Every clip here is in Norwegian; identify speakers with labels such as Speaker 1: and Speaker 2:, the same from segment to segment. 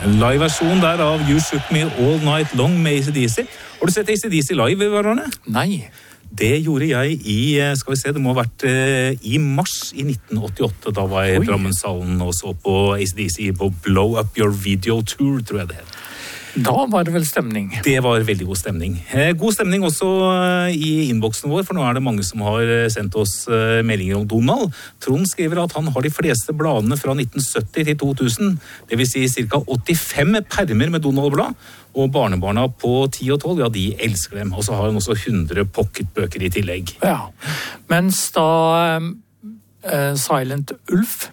Speaker 1: En live-versjon der av You Shook Me All Night Long med AC/DC. Har du sett AC/DC live, Arne?
Speaker 2: Nei.
Speaker 1: Det gjorde jeg skal vi se, det må ha vært i mars i 1988. Da var jeg i Drammenshallen og så på AC/DC på Blow Up Your Video Tour, tror jeg det het.
Speaker 2: Da var det vel stemning.
Speaker 1: Det var veldig god stemning. God stemning også i innboksen vår, for nå er det mange som har sendt oss meldinger om Donald. Trond skriver at han har de fleste bladene fra 1970 til 2000, det vil si ca. 85 permer med Donald-blad, og barnebarna på 10 og 12, ja, de elsker dem. Og så har han også 100 pocketbøker i tillegg.
Speaker 2: Ja, mens da Silent Ulf,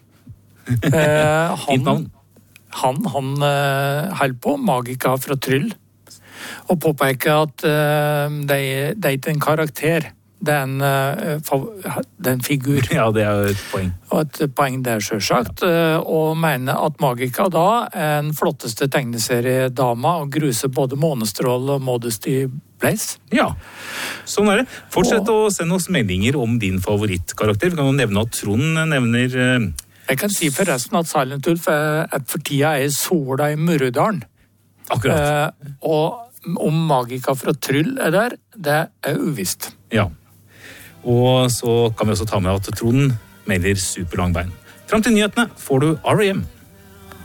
Speaker 2: han holder på Magika fra Tryll og påpeker at det er ikke en karakter, det er en figur.
Speaker 1: Ja, det er et poeng.
Speaker 2: Og et poeng der selvsagt, og mener at Magika da er den flotteste tegneseriedama og gruser både Månestrål og Modesty Blaze.
Speaker 1: Ja, sånn er det. Fortsett å sende oss meldinger om din favorittkarakter. Vi kan jo nevne at Trond nevner...
Speaker 2: Jeg kan si forresten at Silent Ulf for tida er sola i Murudalen.
Speaker 1: Akkurat.
Speaker 2: Og om Magika fra Tryll er der, det er uvisst.
Speaker 1: Ja. Og så kan vi også ta med at Trond melder superlangbein. Fram til nyhetene får du R.E.M.